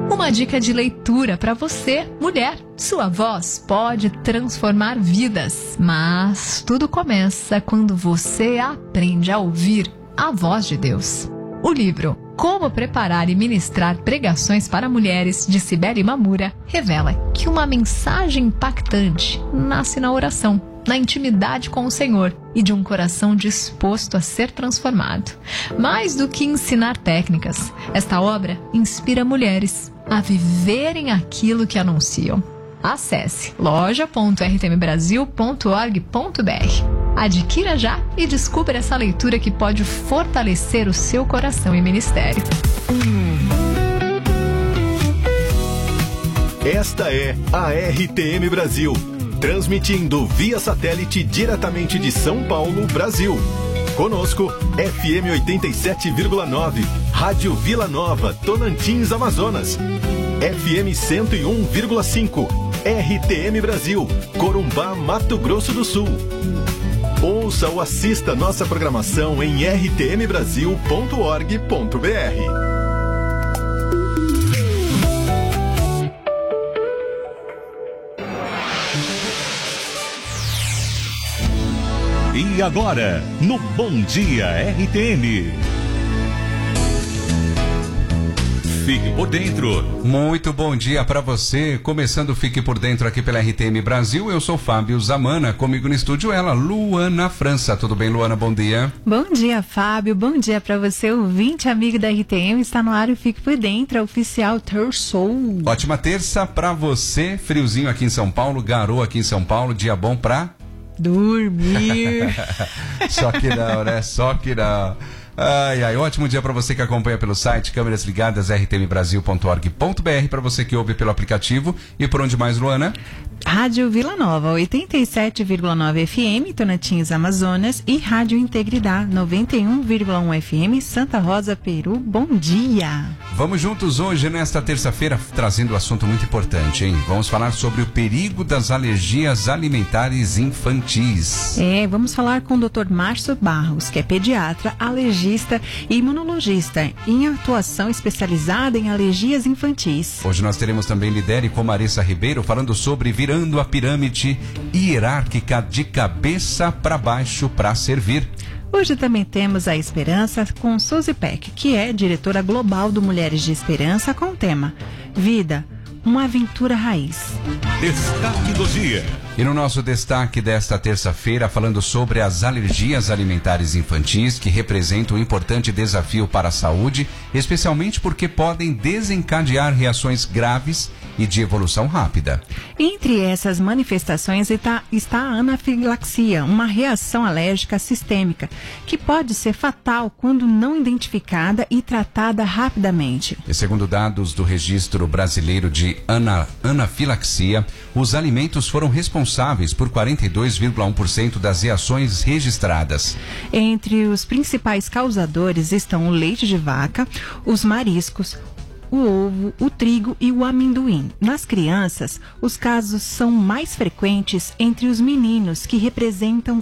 Uma dica de leitura para você, mulher. Sua voz pode transformar vidas, mas tudo começa quando você aprende a ouvir a voz de Deus. O livro Como Preparar e Ministrar Pregações para Mulheres, de Cibele Mamura, revela que uma mensagem impactante nasce na oração, na intimidade com o Senhor e de um coração disposto a ser transformado. Mais do que ensinar técnicas, esta obra inspira mulheres a viverem aquilo que anunciam. Acesse loja.rtmbrasil.org.br. Adquira já e descubra essa leitura que pode fortalecer o seu coração e ministério. Esta é a RTM Brasil, transmitindo via satélite diretamente de São Paulo, Brasil. Conosco, FM 87,9, Rádio Vila Nova, Tocantins, Amazonas. FM 101,5, RTM Brasil, Corumbá, Mato Grosso do Sul. Ouça ou assista nossa programação em rtmbrasil.org.br. E agora, no Bom Dia RTM. Fique por dentro. Muito bom dia para você. Começando o Fique por Dentro aqui pela RTM Brasil. Eu sou Fábio Zamana. Comigo no estúdio ela, Luana França. Tudo bem, Luana? Bom dia. Bom dia, Fábio. Bom dia para você, ouvinte, amigo da RTM. Está no ar o Fique por Dentro, oficial Terçou. Ótima terça para você. Friozinho aqui em São Paulo, garoa aqui em São Paulo. Dia bom pra dormir. Só que não, né? Só que não. Ai, ai, ótimo dia para você que acompanha pelo site, câmeras ligadas, rtmbrasil.org.br, para você que ouve pelo aplicativo. E por onde mais, Luana? Rádio Vila Nova, 87,9 FM, Tocantins, Amazonas, e Rádio Integridade, 91,1 FM, Santa Rosa, Peru. Bom dia! Vamos juntos hoje, nesta terça-feira, trazendo um assunto muito importante, hein? Vamos falar sobre o perigo das alergias alimentares infantis. Vamos falar com o Dr. Márcio Barros, que é pediatra, alergista e imunologista, em atuação especializada em alergias infantis. Hoje nós teremos também Lidere com Marissa Ribeiro, falando sobre virando a pirâmide hierárquica de cabeça para baixo para servir. Hoje também temos a Esperança com Suzy Peck, que é diretora global do Mulheres de Esperança, com o tema Vida, uma aventura raiz. Destaque do dia. E no nosso destaque desta terça-feira, falando sobre as alergias alimentares infantis, que representam um importante desafio para a saúde, especialmente porque podem desencadear reações graves e de evolução rápida. Entre essas manifestações está a anafilaxia, uma reação alérgica sistêmica, que pode ser fatal quando não identificada e tratada rapidamente. E segundo dados do Registro Brasileiro de Anafilaxia, os alimentos foram responsáveis por 42,1% das reações registradas. Entre os principais causadores estão o leite de vaca, os mariscos, o ovo, o trigo e o amendoim. Nas crianças, os casos são mais frequentes entre os meninos, que representam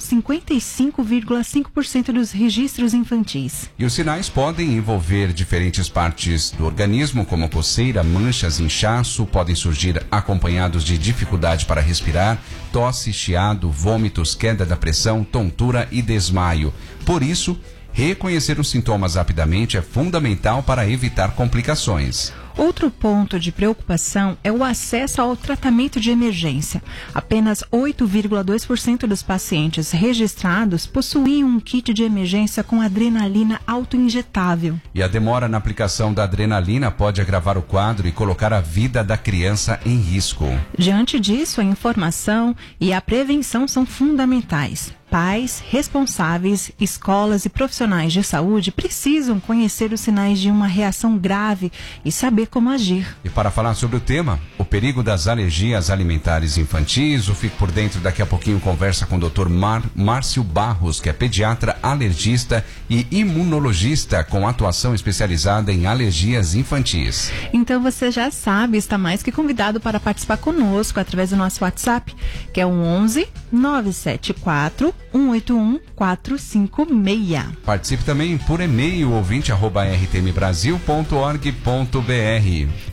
55,5% dos registros infantis. E os sinais podem envolver diferentes partes do organismo, como coceira, manchas, inchaço, podem surgir acompanhados de dificuldade para respirar, tosse, chiado, vômitos, queda da pressão, tontura e desmaio. Por isso, reconhecer os sintomas rapidamente é fundamental para evitar complicações. Outro ponto de preocupação é o acesso ao tratamento de emergência. Apenas 8,2% dos pacientes registrados possuíam um kit de emergência com adrenalina autoinjetável. E a demora na aplicação da adrenalina pode agravar o quadro e colocar a vida da criança em risco. Diante disso, a informação e a prevenção são fundamentais. Pais, responsáveis, escolas e profissionais de saúde precisam conhecer os sinais de uma reação grave e saber como agir. E para falar sobre o tema, o perigo das alergias alimentares infantis, o Fique por Dentro daqui a pouquinho conversa com o Dr. Márcio Barros, que é pediatra, alergista e imunologista com atuação especializada em alergias infantis. Então você já sabe, está mais que convidado para participar conosco através do nosso WhatsApp, que é o 11 974 181 456. Participe também por e-mail ouvinte@rtmbrasil.org.br.